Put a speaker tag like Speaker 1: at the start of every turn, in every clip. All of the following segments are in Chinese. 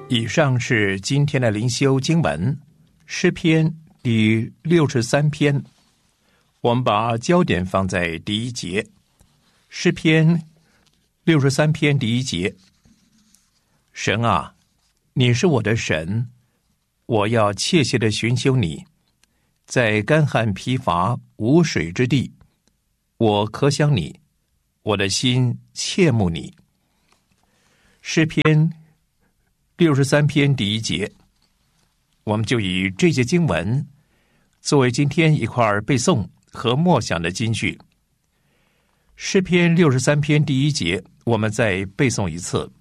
Speaker 1: 以上是今天的灵修经文，诗篇第63篇。我们把焦点放在第一节，诗篇63篇第一节：神啊，你是我的神，我要切切地寻求你。在干旱疲乏无水之地，我渴想你，我的心切慕你。诗篇63篇第一节，我们就以这节经文作为今天一块背诵和默想的金句。诗篇63篇第一节，我们再背诵一次：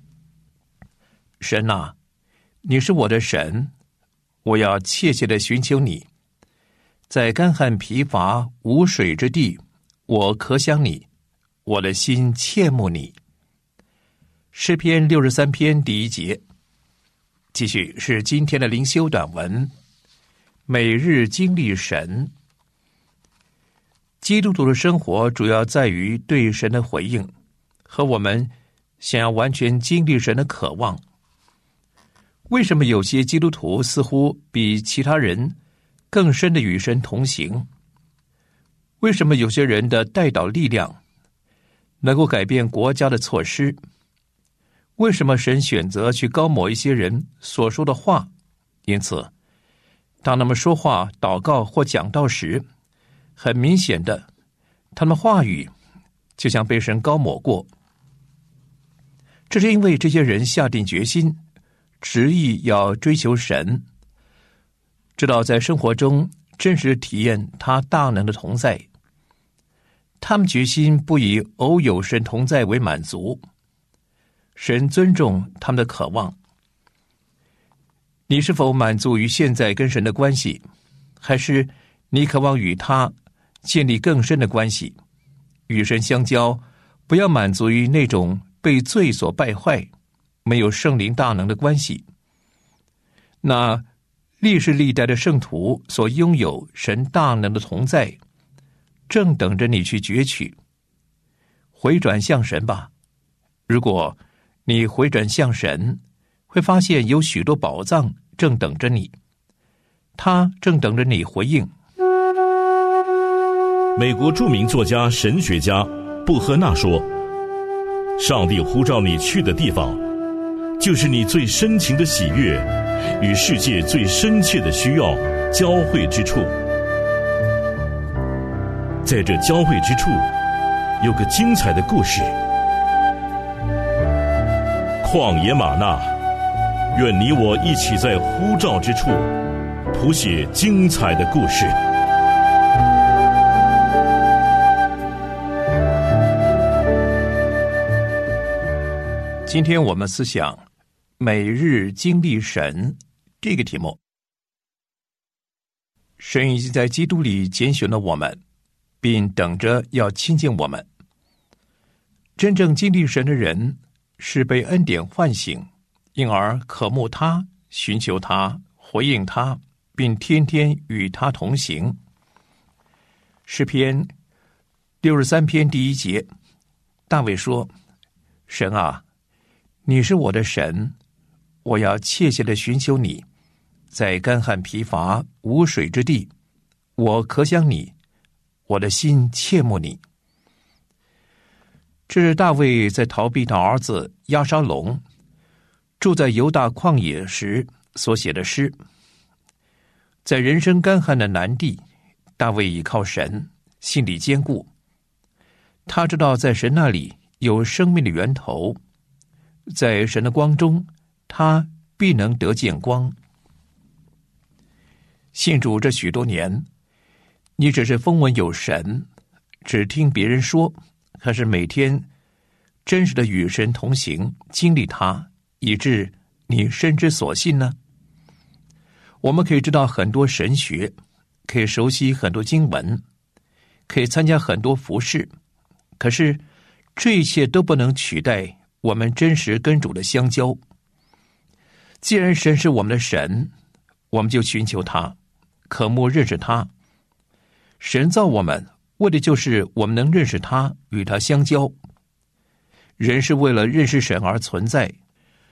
Speaker 1: 神啊，你是我的神，我要切切地寻求你。在干旱疲乏无水之地，我渴想你，我的心切慕你。诗篇63篇第一节。继续是今天的灵修短文，每日经历神。基督徒的生活主要在于对神的回应和我们想要完全经历神的渴望。为什么有些基督徒似乎比其他人更深的与神同行？为什么有些人的代祷力量能够改变国家的措施？为什么神选择去高抹一些人所说的话？因此，当他们说话、祷告或讲道时，很明显的，他们话语就像被神高抹过。这是因为这些人下定决心，执意要追求神，知道在生活中真实体验他大能的同在。他们决心不以偶有神同在为满足。神尊重他们的渴望。你是否满足于现在跟神的关系，还是你渴望与他建立更深的关系？与神相交，不要满足于那种被罪所败坏、没有圣灵大能的关系。那历世历代的圣徒所拥有神大能的同在，正等着你去攫取。回转向神吧。如果你回转向神，会发现有许多宝藏正等着你，他正等着你回应。
Speaker 2: 美国著名作家、神学家布赫纳说，上帝呼召你去的地方，就是你最深情的喜悦与世界最深切的需要交汇之处。在这交汇之处，有个精彩的故事。旷野玛纳，愿你我一起在呼召之处谱写精彩的故事。
Speaker 1: 今天我们思想每日经历神这个题目。神已经在基督里拣选了我们，并等着要亲近我们。真正经历神的人是被恩典唤醒，因而渴慕他、寻求他、回应他，并天天与他同行。诗篇63篇第一节，大卫说：神啊，你是我的神，我要切切地寻求你。在干旱疲乏无水之地，我渴想你，我的心切慕你。这是大卫在逃避他儿子押沙龙住在犹大旷野时所写的诗。在人生干旱的南地，大卫倚靠神，心里坚固。他知道在神那里有生命的源头，在神的光中，他必能得见光。信主这许多年，你只是风闻有神，只听别人说，还是每天真实的与神同行，经历他，以致你深知所信呢？我们可以知道很多神学，可以熟悉很多经文，可以参加很多服事，可是这一切都不能取代我们真实跟主的相交。既然神是我们的神，我们就寻求他，渴慕认识他。神造我们，为的就是我们能认识他，与他相交。人是为了认识神而存在，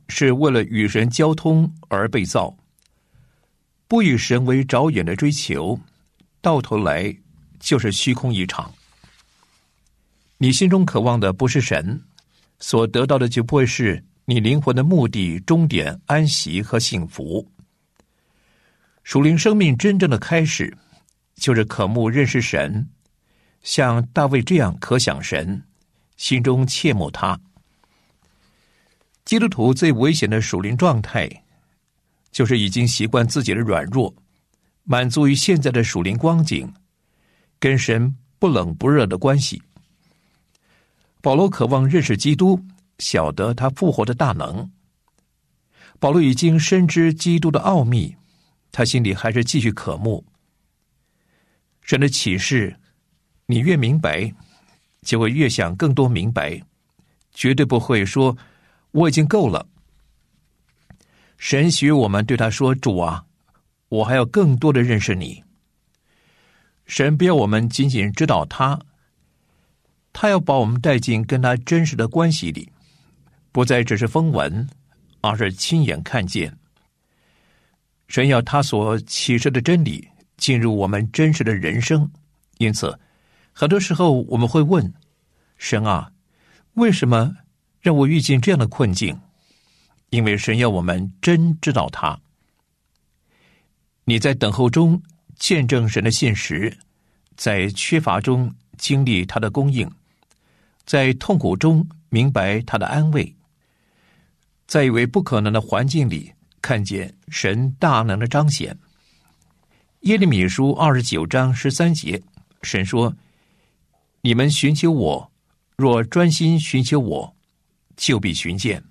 Speaker 1: 是为了与神交通而被造，不以神为着眼的追求，到头来就是虚空一场。你心中渴望的不是神，所得到的就不会是你灵魂的目的、终点、安息和幸福。属灵生命真正的开始，就是渴慕认识神，像大卫这样可想神，心中切慕他。基督徒最危险的属灵状态，就是已经习惯自己的软弱，满足于现在的属灵光景，跟神不冷不热的关系。保罗渴望认识基督，晓得他复活的大能。保罗已经深知基督的奥秘，他心里还是继续渴慕。神的启示，你越明白，就会越想更多明白，绝对不会说我已经够了。神许我们对他说，主啊，我还要更多的认识你。神不要我们仅仅知道他，他要把我们带进跟他真实的关系里，不再只是风闻，而是亲眼看见。神要他所启示的真理进入我们真实的人生。因此很多时候我们会问神啊，为什么让我遇见这样的困境？因为神要我们真知道他。你在等候中见证神的信实，在缺乏中经历他的供应，在痛苦中明白他的安慰，在以为不可能的环境里看见神大能的彰显。耶利米书29章13节，神说，你们寻求我，若专心寻求我，就必寻见。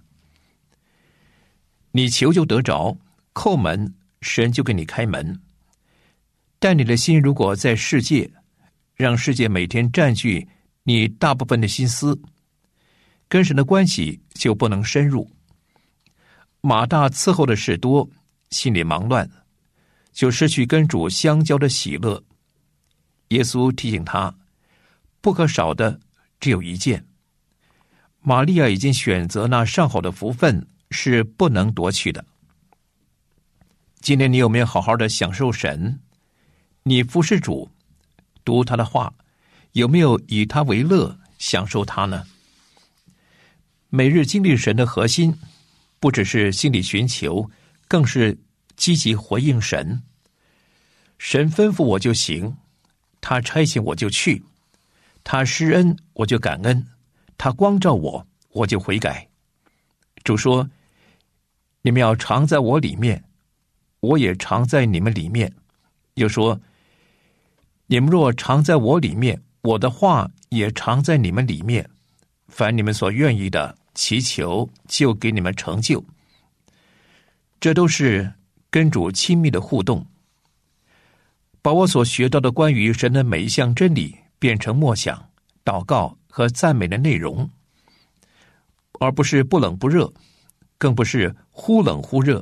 Speaker 1: 你求就得着，叩门，神就给你开门。但你的心如果在世界，让世界每天占据你大部分的心思，跟神的关系就不能深入。马大伺候的事多，心里忙乱，就失去跟主相交的喜乐。耶稣提醒他，不可少的只有一件。玛利亚已经选择那上好的福分，是不能夺去的。今天你有没有好好的享受神？你服侍主，读他的话，有没有以他为乐，享受他呢？每日经历神的核心，不只是心里寻求，更是积极回应神。神吩咐我就行，他差遣我就去，他施恩我就感恩，他光照我，我就悔改。主说，你们要常在我里面，我也常在你们里面。又说，你们若常在我里面，我的话也常在你们里面，凡你们所愿意的祈求，就给你们成就。这都是跟主亲密的互动，把我所学到的关于神的每一项真理变成默想、祷告和赞美的内容，而不是不冷不热，更不是忽冷忽热。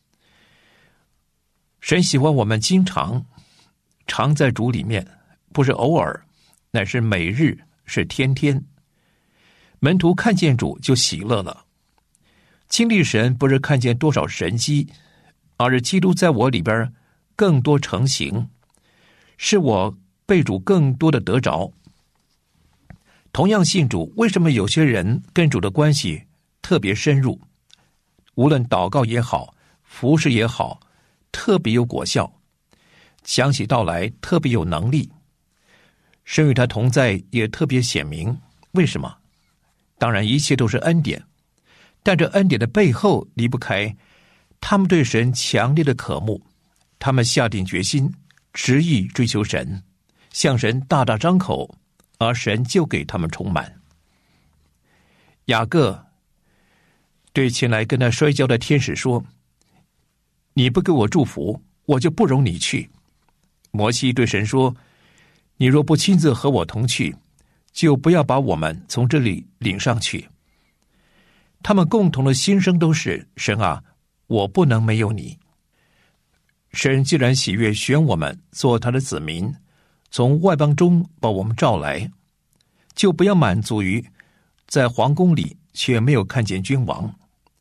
Speaker 1: 神喜欢我们经常在主里面，不是偶尔，乃是每日，是天天。门徒看见主就喜乐了。经历神不是看见多少神迹，而是基督在我里边更多成形，是我被主更多的得着。同样信主，为什么有些人跟主的关系特别深入，无论祷告也好，服事也好，特别有果效，想起道来特别有能力，神与他同在也特别显明。为什么？当然一切都是恩典，但这恩典的背后离不开他们对神强烈的渴慕，他们下定决心执意追求神，向神大大张口，而神就给他们充满。雅各对前来跟他摔跤的天使说，你不给我祝福，我就不容你去。摩西对神说，你若不亲自和我同去，就不要把我们从这里领上去。他们共同的心声都是，神啊，我不能没有你。神既然喜悦选我们做他的子民，从外邦中把我们召来，就不要满足于在皇宫里却没有看见君王，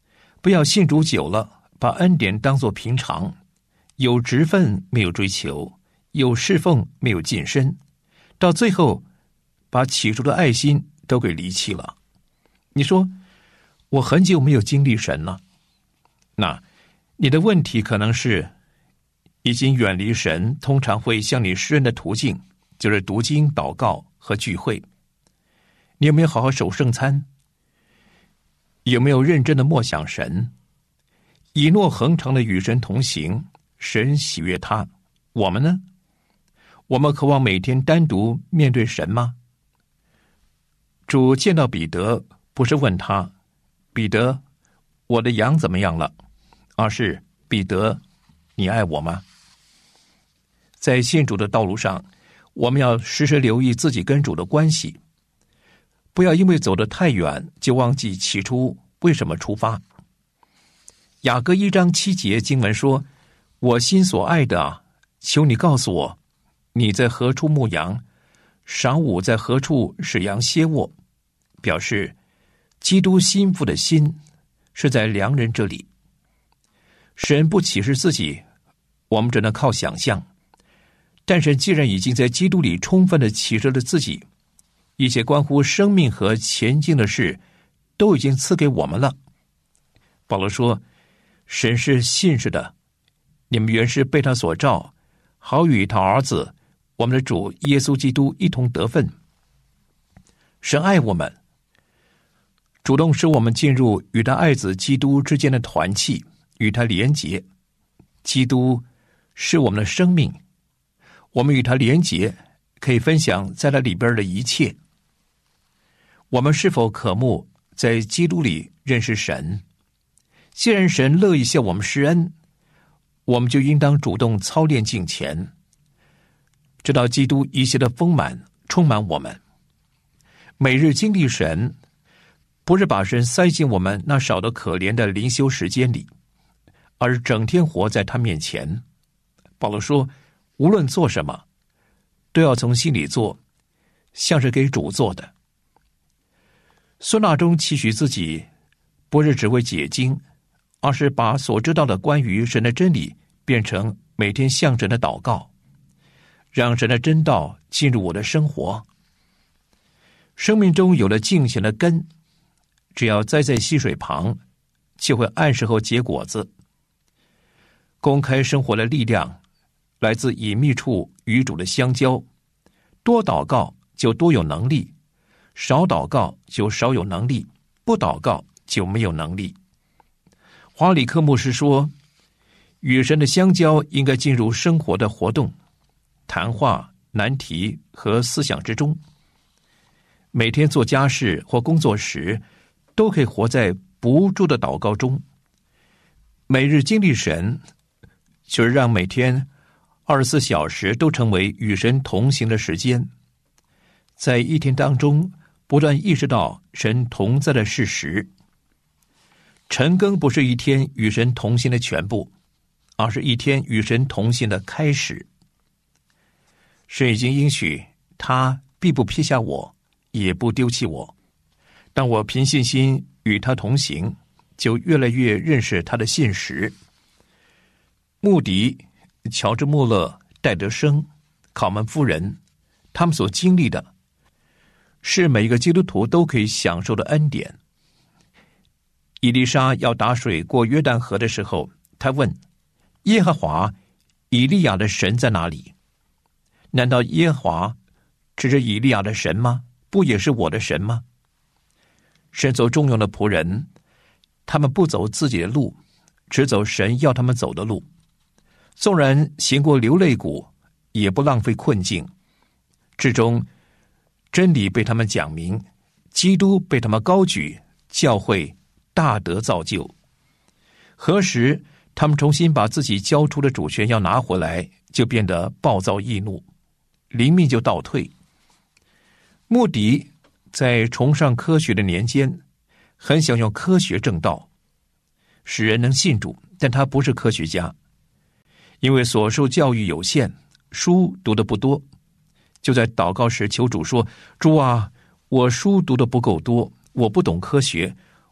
Speaker 1: 不要信主久了，把恩典当作平常，有职分没有追求，有侍奉没有晋升，到最后把起初的爱心都给离弃了。你说我很久没有经历神了，那你的问题可能是已经远离神通常会向你施恩的途径，就是读经、祷告和聚会。你有没有好好守圣餐？有没有认真的默想神？以诺恒常的与神同行，神喜悦他。我们呢？我们渴望每天单独面对神吗？主见到彼得，不是问他，彼得，我的羊怎么样了？而是彼得，你爱我吗？在信主的道路上，我们要时时留意自己跟主的关系，不要因为走得太远就忘记起初为什么出发。雅各1章7节经文说，我心所爱的啊，求你告诉我，你在何处牧羊，晌午在何处使羊歇卧，表示基督心腹的心是在良人这里。神不启示自己，我们只能靠想象，但神既然已经在基督里充分的启示了自己，一些关乎生命和前进的事都已经赐给我们了。保罗说，神是信实的，你们原是被他所召，好与他儿子我们的主耶稣基督一同得分。神爱我们，主动使我们进入与他爱子基督之间的团契，与他连结。基督是我们的生命，我们与他连结，可以分享在他里边的一切。我们是否渴慕在基督里认识神？既然神乐意向我们施恩，我们就应当主动操练敬虔，直到基督一切的丰满充满我们。每日经历神，不是把神塞进我们那少得可怜的灵修时间里，而是整天活在他面前。保罗说，无论做什么，都要从心里做，像是给主做的。孙纳中期许自己，不是只为解经，而是把所知道的关于神的真理变成每天向神的祷告，让神的真道进入我的生活。生命中有了敬虔的根，只要栽在溪水旁，就会按时候结果子。公开生活的力量来自隐秘处与主的相交，多祷告就多有能力，少祷告就少有能力，不祷告就没有能力。华里克牧师说，与神的相交应该进入生活的活动、谈话、难题和思想之中。每天做家事或工作时，都可以活在不住的祷告中。每日经历神，就是让每天24小时都成为与神同行的时间。在一天当中，不断意识到神同在的事实。晨更不是一天与神同行的全部，而是一天与神同行的开始。神已经应许，他必不撇下我，也不丢弃我。当我凭信心与他同行，就越来越认识他的信实。穆迪、乔治·穆勒、戴德生、考门夫人，他们所经历的是每一个基督徒都可以享受的恩典。以利沙要打水过约旦河的时候，他问耶和华，以利亚的神在哪里？难道耶和华只是以利亚的神吗？不也是我的神吗？神所重用的仆人，他们不走自己的路，只走神要他们走的路。纵然行过流泪谷，也不浪费困境。至终真理被他们讲明，基督被他们高举，教会大得造就。何时他们重新把自己交出的主权要拿回来，就变得暴躁易怒，灵命就倒退。穆迪在崇尚科学的年间，很想用科学正道使人能信主，但他不是科学家，因为所受教育有限，书读得不多，就在祷告时求主说，主啊，我书读得不够多，我不懂科学，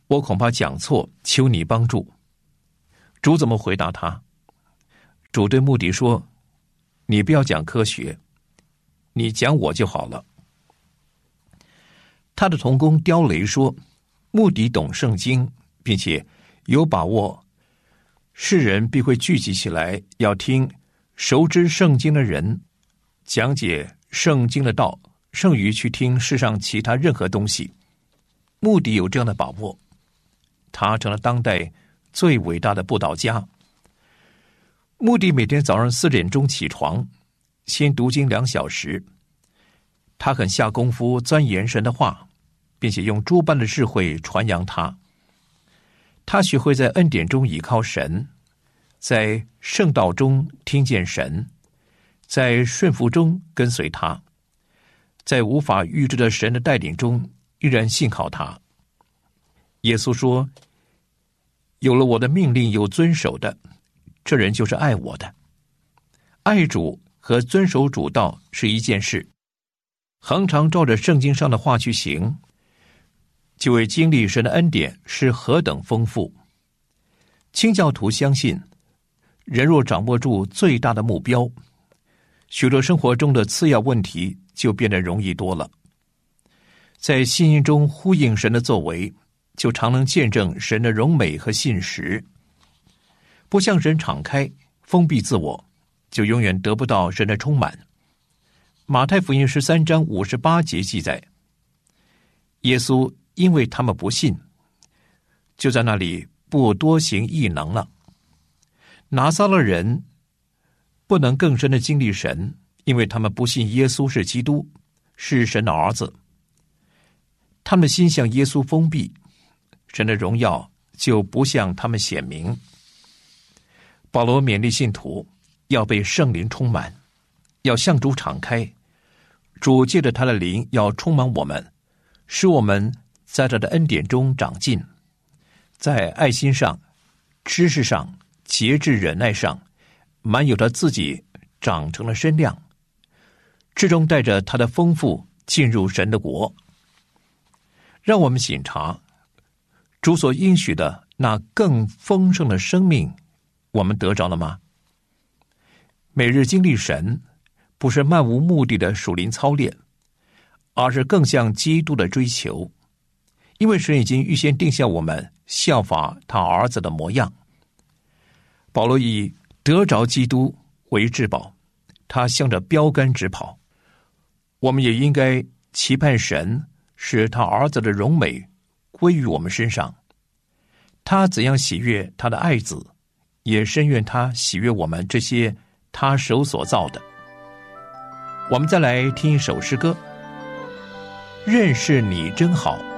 Speaker 1: 我恐怕讲错，求你帮助。”主怎么回答他？主对穆迪说：“你不要讲科学，你讲我就好了。”他的同工刁雷说：“穆迪懂圣经，并且有把握，世人必会聚集起来，要听熟知圣经的人讲解圣经的道，胜于去听世上其他任何东西。”穆迪有这样的把握，他成了当代最伟大的布道家。穆迪每天早上4点钟起床，先读经2小时。他很下功夫钻研神的话，并且用诸般的智慧传扬它。他学会在恩典中倚靠神，在圣道中听见神，在顺服中跟随他，在无法预知的神的带领中依然信靠他。耶稣说：“有了我的命令又遵守的，这人就是爱我的。”爱主和遵守主道是一件事，恒常照着圣经上的话去行，就会经历神的恩典是何等丰富。清教徒相信，人若掌握住最大的目标，许多生活中的次要问题就变得容易多了。在信心中呼应神的作为，就常能见证神的荣美和信实。不向神敞开，封闭自我，就永远得不到神的充满。马太福音13章58节记载，耶稣因为他们不信，就在那里不多行异能了。拿撒勒人不能更深的经历神，因为他们不信耶稣是基督，是神的儿子。他们的心向耶稣封闭，神的荣耀就不向他们显明。保罗勉励信徒要被圣灵充满，要向主敞开，主借着他的灵要充满我们，使我们在他的恩典中长进，在爱心上、知识上、节制忍耐上，满有他自己长成了身量，至终带着他的丰富进入神的国。让我们省察主所应许的那更丰盛的生命，我们得着了吗？每日经历神，不是漫无目的的属灵操练，而是更向基督的追求。因为神已经预先定下我们效法他儿子的模样。保罗以得着基督为至宝，他向着标杆直跑。我们也应该期盼神使他儿子的荣美归于我们身上。他怎样喜悦他的爱子，也深愿他喜悦我们这些他手所造的。我们再来听一首诗歌，认识你真好。